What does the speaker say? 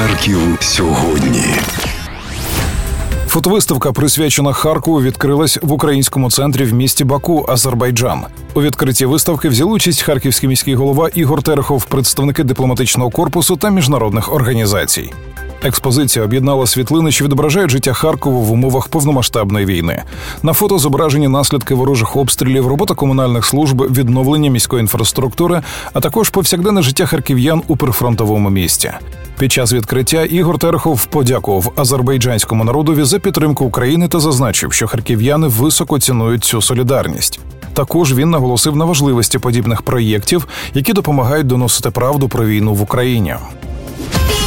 Харків сьогодні. Фотовиставка, присвячена Харкову, відкрилась в українському центрі в місті Баку, Азербайджан. У відкритті виставки взяли участь харківський міський голова Ігор Терехов, представники дипломатичного корпусу та міжнародних організацій. Експозиція об'єднала світлини, що відображають життя Харкова в умовах повномасштабної війни. На фото зображені наслідки ворожих обстрілів, робота комунальних служб, відновлення міської інфраструктури, а також повсякденне життя харків'ян у прифронтовому місті. Під час відкриття Ігор Терехов подякував азербайджанському народові за підтримку України та зазначив, що харків'яни високо цінують цю солідарність. Також він наголосив на важливості подібних проєктів, які допомагають доносити правду про війну в Україні.